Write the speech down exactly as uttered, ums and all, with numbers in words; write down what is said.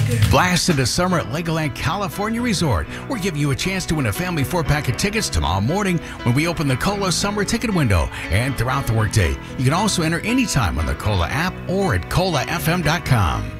Blast into summer at Legoland California Resort. We're giving you a chance to win a family four-pack of tickets tomorrow morning when we open the Cola Summer Ticket Window and throughout the workday. You can also enter anytime on the Cola app or at cola f m dot com.